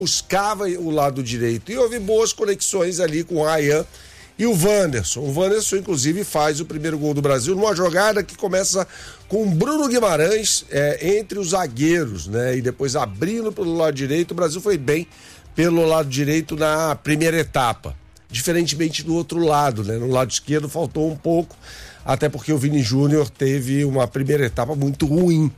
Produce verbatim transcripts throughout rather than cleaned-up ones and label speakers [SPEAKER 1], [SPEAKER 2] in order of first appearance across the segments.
[SPEAKER 1] buscava o lado direito e houve boas conexões ali com o Ryan e o Wanderson. O Wanderson, inclusive, faz o primeiro gol do Brasil numa jogada que começa com o Bruno Guimarães é, entre os zagueiros, né? E depois abrindo pelo lado direito. O Brasil foi bem pelo lado direito na primeira etapa, diferentemente do outro lado, né? No lado esquerdo faltou um pouco, até porque o Vini Júnior teve uma primeira etapa muito ruim.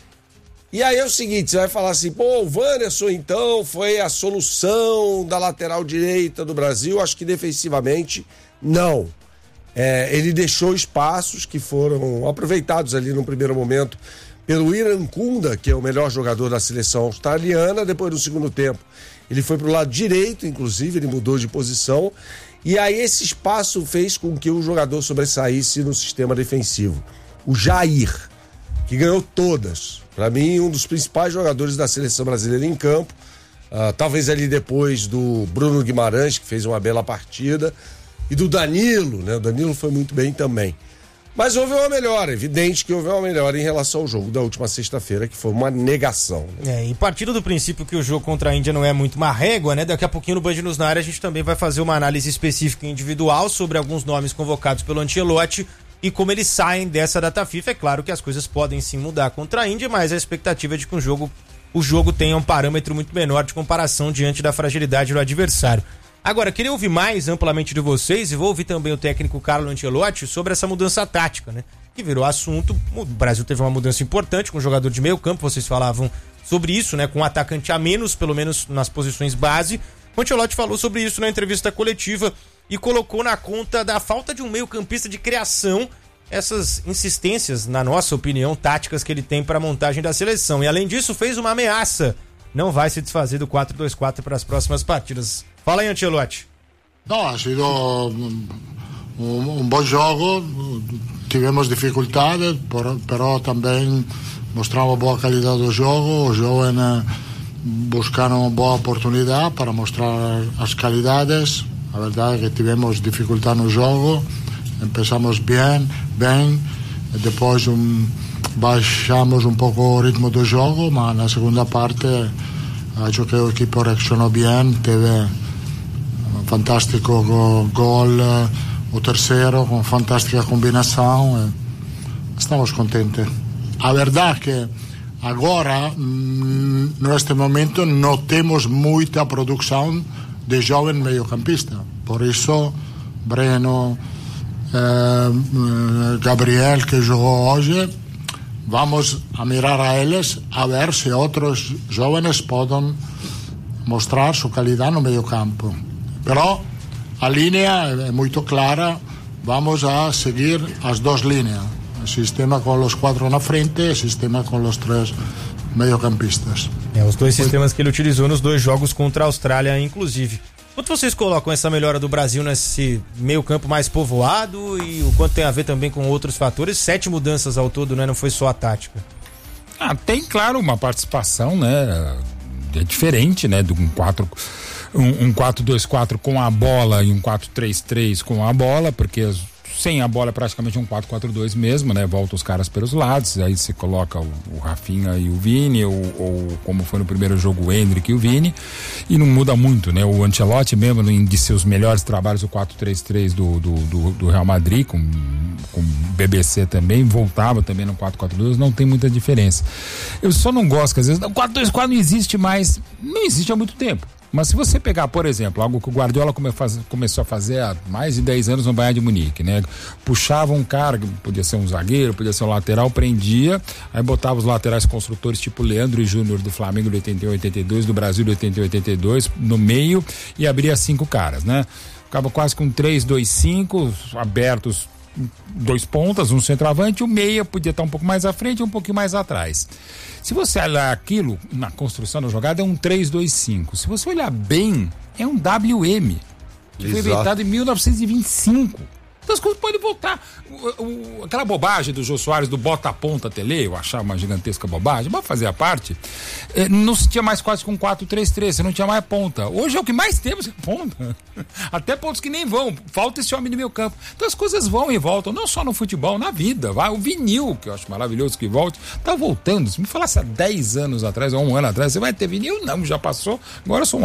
[SPEAKER 1] E aí é o seguinte, você vai falar assim, pô, o Wanderson então foi a solução da lateral direita do Brasil? Acho que defensivamente não. É, ele deixou espaços que foram aproveitados ali no primeiro momento pelo Irankunda, que é o melhor jogador da seleção australiana. Depois, no segundo tempo, ele foi pro lado direito, inclusive, ele mudou de posição. E aí esse espaço fez com que o jogador sobressaísse no sistema defensivo. O Jair, que ganhou todas. Para mim, um dos principais jogadores da seleção brasileira em campo. Uh, talvez ali depois do Bruno Guimarães, que fez uma bela partida. E do Danilo, né? O Danilo foi muito bem também. Mas houve uma melhora, evidente que houve uma melhora em relação ao jogo da última sexta-feira, que foi uma negação. Né?
[SPEAKER 2] É, e partindo do princípio que o jogo contra a Índia não é muito uma régua, né? Daqui a pouquinho no Band News na área a gente também vai fazer uma análise específica e individual sobre alguns nomes convocados pelo Ancelotti e como eles saem dessa data FIFA. É claro que as coisas podem sim mudar contra a Índia, mas a expectativa é de que um jogo, o jogo tenha um parâmetro muito menor de comparação diante da fragilidade do adversário. Agora, queria ouvir mais amplamente de vocês e vou ouvir também o técnico Carlo Ancelotti sobre essa mudança tática, né? Que virou assunto. O Brasil teve uma mudança importante com o jogador de meio campo, vocês falavam sobre isso, né? Com um atacante a menos, pelo menos nas posições base. O Ancelotti falou sobre isso na entrevista coletiva e colocou na conta da falta de um meio-campista de criação essas insistências, na nossa opinião, táticas que ele tem para a montagem da seleção. E além disso, fez uma ameaça. Não vai se desfazer do quatro dois quatro para as próximas partidas. Fala aí, Ancelotti.
[SPEAKER 3] No, ha sido um, um, um bom jogo. Tivemos dificuldades, por, pero também mostramos boa qualidade do jogo. Os jovens buscaram uma boa oportunidade para mostrar as qualidades. A verdade é que tivemos dificuldade no jogo. Empezamos bem, bem. Depois um, baixamos um pouco o ritmo do jogo, mas na segunda parte acho que o equipo reaccionou bem. Teve um fantástico gol, o terceiro, com fantástica combinação. Estamos contentes. A verdade é que agora, neste momento, não temos muita produção de jovem meio-campista. Por isso, Breno, eh, Gabriel, que jogou hoje, vamos a mirar a eles a ver se outros jovens podem mostrar sua qualidade no meio-campo. Però a linha é muito clara, vamos a seguir as duas linhas. O sistema com os quatro na frente e o sistema com os três meio-campistas.
[SPEAKER 2] É, os dois sistemas que ele utilizou nos dois jogos contra a Austrália, inclusive. Quanto vocês colocam essa melhora do Brasil nesse meio-campo mais povoado e o quanto tem a ver também com outros fatores? Sete mudanças ao todo, né? Não foi só a tática.
[SPEAKER 4] Ah, tem, claro, uma participação, né? É diferente, né? De um quatro um, um quatro dois quatro com a bola e um quatro três três com a bola, porque as, sem a bola é praticamente um quatro quatro dois mesmo, né? Volta os caras pelos lados, aí se coloca o, o Rafinha e o Vini, ou, ou como foi no primeiro jogo o Endrick e o Vini, e não muda muito, né? O Ancelotti mesmo, em de seus melhores trabalhos, o quatro três três do, do, do, do Real Madrid, com, com B B C também, voltava também no quatro quatro dois, não tem muita diferença. Eu só não gosto que às vezes, o quatro dois quatro não existe mais, não existe há muito tempo. Mas se você pegar, por exemplo, algo que o Guardiola come, faz, começou a fazer há mais de dez anos no Bayern de Munique, né? Puxava um cara, que podia ser um zagueiro, podia ser um lateral, prendia, aí botava os laterais construtores tipo Leandro e Júnior do Flamengo de oitenta e um, oitenta e dois, do Brasil de oitenta e um, oitenta e dois, no meio, e abria cinco caras, né? Ficava quase com três, dois, cinco, abertos, dois pontas, um centroavante, o meia podia estar um pouco mais à frente e um pouquinho mais atrás. Se você olhar aquilo na construção da jogada, é um três dois cinco. Se você olhar bem, é um W M, que Exato. Foi inventado em mil novecentos e vinte e cinco. Então as coisas podem voltar. O, o, aquela bobagem do Jô Soares do bota a ponta tele, eu achava uma gigantesca bobagem, mas fazia parte. Eh, não se tinha mais quase com quatro três três, você não tinha mais ponta. Hoje é o que mais temos, é ponta. Até pontos que nem vão. Falta esse homem no meio campo. Então as coisas vão e voltam, não só no futebol, na vida. Vai. O vinil, que eu acho maravilhoso que volte, tá voltando. Se me falasse há dez anos atrás, ou um ano atrás, você vai ter vinil? Não, já passou. Agora eu sou um